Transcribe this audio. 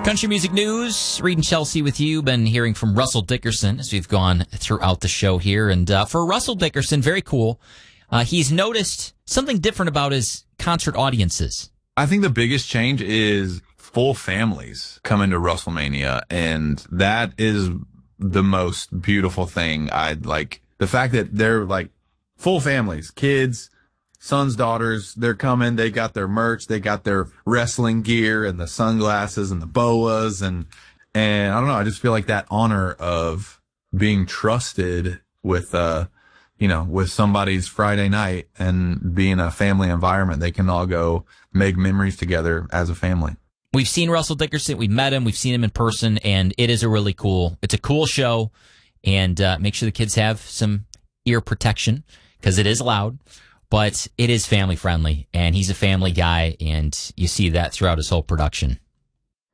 Country music news. Reed and Chelsea with you. Been hearing from Russell Dickerson as we've gone throughout the show here. And for Russell Dickerson, very cool. He's noticed something different about his concert audiences. I think the biggest change is full families coming to WrestleMania. And that is the most beautiful thing. I like the fact that they're like full families, kids, sons, daughters, they're coming. They got their merch. They got their wrestling gear and the sunglasses and the boas. And I don't know. I just feel like that honor of being trusted with, with somebody's Friday night and being a family environment. They can all go make memories together as a family. We've seen Russell Dickerson. We've met him. We've seen him in person, and it is it's a cool show. And make sure the kids have some ear protection because it is loud. But it is family friendly, and he's a family guy, and you see that throughout his whole production.